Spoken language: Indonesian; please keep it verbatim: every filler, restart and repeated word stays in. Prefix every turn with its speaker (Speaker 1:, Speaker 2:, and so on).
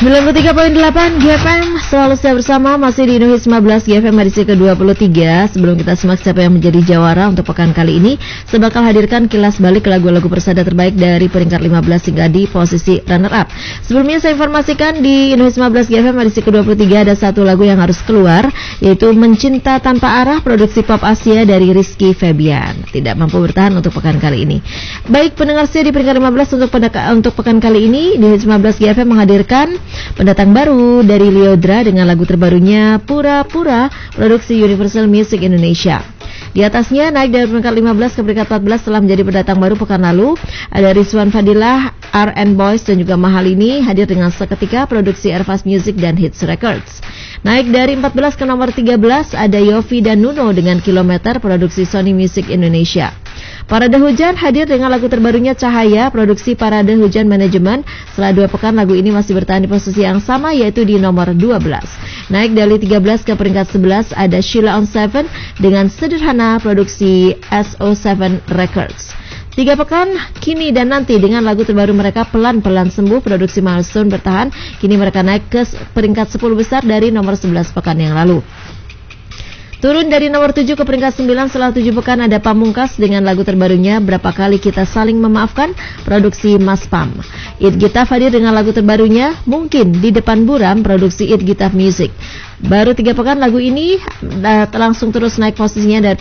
Speaker 1: sembilan puluh tiga koma delapan G F M, selalu setia bersama, masih di Indohits lima belas G F M edisi ke dua puluh tiga. Sebelum kita simak siapa yang menjadi jawara untuk pekan kali ini, saya bakal hadirkan kilas balik lagu-lagu persada terbaik dari peringkat lima belas hingga di posisi runner up. Sebelumnya saya informasikan di Indohits lima belas G F M edisi ke dua puluh tiga ada satu lagu yang harus keluar, yaitu Mencinta Tanpa Arah, produksi pop Asia dari Rizky Febian. Tidak mampu bertahan untuk pekan kali ini. Baik pendengar setia di peringkat lima belas untuk, untuk pekan kali ini, di Indohits lima belas G F M menghadirkan pendatang baru dari Lyodra dengan lagu terbarunya Pura-Pura, produksi Universal Music Indonesia. Di atasnya naik dari peringkat lima belas ke peringkat empat belas setelah menjadi pendatang baru pekan lalu. Ada Rizwan Fadilah, R and Boys dan juga Mahalini hadir dengan Seketika, produksi Airfast Music dan Hits Records. Naik dari empat belas ke nomor tiga belas ada Yofi dan Nuno dengan Kilometer, produksi Sony Music Indonesia. Parade Hujan hadir dengan lagu terbarunya Cahaya, produksi Parade Hujan Manajemen. Setelah dua pekan lagu ini masih bertahan di posisi yang sama, yaitu di nomor dua belas. Naik dari tiga belas ke peringkat sebelas ada Sheila on Seven dengan Sederhana, produksi S O tujuh Records. Tiga pekan kini dan nanti dengan lagu terbaru mereka Pelan-Pelan Sembuh, produksi Milestone bertahan. Kini mereka naik ke peringkat sepuluh besar dari nomor sebelas pekan yang lalu. Turun dari nomor tujuh ke peringkat sembilan setelah tujuh pekan ada Pamungkas dengan lagu terbarunya Berapa Kali Kita Saling Memaafkan, produksi Mas Pam. It Gitaf hadir dengan lagu terbarunya Mungkin di Depan Buram, produksi It Gitaf Music. Baru tiga pekan lagu ini uh, langsung terus naik posisinya dari